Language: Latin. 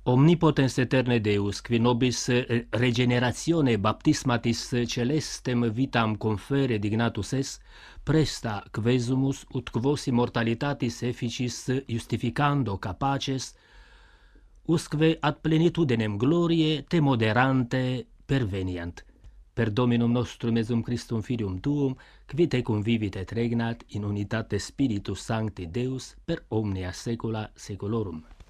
Omnipotens eterne Deus, qui nobis regeneratione baptismatis celestem vitam confere dignatus es, presta quesumus ut quos immortalitatis efficis justificando capaces, usque ad plenitudinem gloriae te moderante perveniant. Per Dominum nostrum Jesum Christum Filium Tuum, qui te convivit et regnat in unitate Spiritus Sancti Deus per omnia saecula saeculorum.